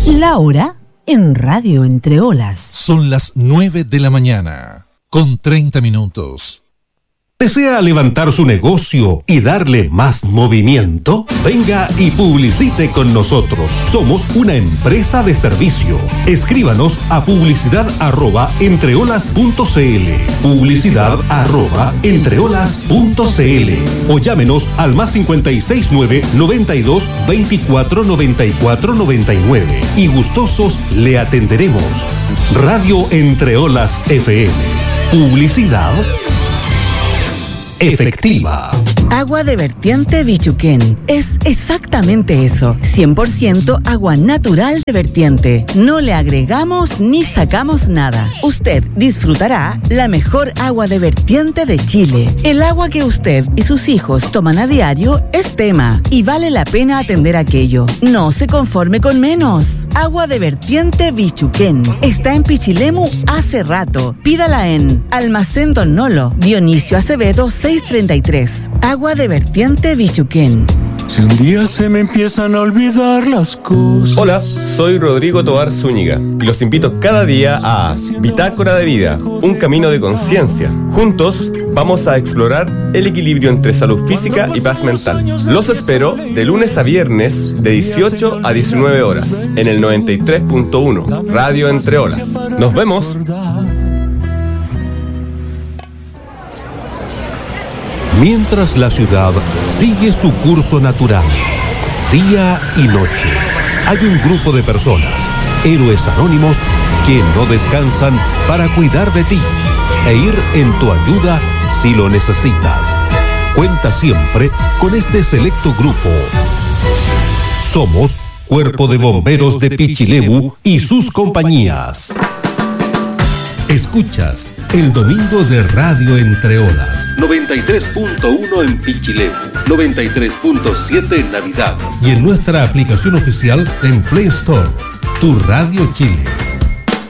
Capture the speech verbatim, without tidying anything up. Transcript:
La hora en Radio Entre Olas. Son las nueve de la mañana, con treinta minutos. ¿Desea levantar su negocio y darle más movimiento? Venga y publicite con nosotros. Somos una empresa de servicio. Escríbanos a publicidad arroba entreolas punto cl, publicidad arroba entreolas punto cl o llámenos al más cincuenta y seis nueve, noventa y dos, veinticuatro, noventa y cuatro, noventa y nueve y gustosos le atenderemos. Radio Entre Olas F M. Publicidad efectiva. Agua de vertiente Bichuquén. Es exactamente eso. cien por ciento agua natural de vertiente. No le agregamos ni sacamos nada. Usted disfrutará la mejor agua de vertiente de Chile. El agua que usted y sus hijos toman a diario es tema y vale la pena atender aquello. No se conforme con menos. Agua de vertiente Bichuquén. Está en Pichilemu hace rato. Pídala en Almacén Don Nolo, Dionisio Acevedo seiscientos treinta y tres. Agua de vertiente Bichuquén. Si un día se me empiezan a olvidar las cosas. Hola, soy Rodrigo Tobar Zúñiga y los invito cada día a Bitácora de Vida, un camino de conciencia. Juntos vamos a explorar el equilibrio entre salud física y paz mental. Los espero de lunes a viernes de dieciocho a diecinueve horas en el noventa y tres punto uno, Radio Entre Olas. Nos vemos. Mientras la ciudad sigue su curso natural, día y noche, hay un grupo de personas, héroes anónimos, que no descansan para cuidar de ti e ir en tu ayuda si lo necesitas. Cuenta siempre con este selecto grupo. Somos Cuerpo de Bomberos de Pichilemu y sus compañías. Escuchas el domingo de Radio Entre Olas. noventa y tres punto uno en Pichilemu, noventa y tres punto siete en Navidad. Y en nuestra aplicación oficial en Play Store, Tu Radio Chile.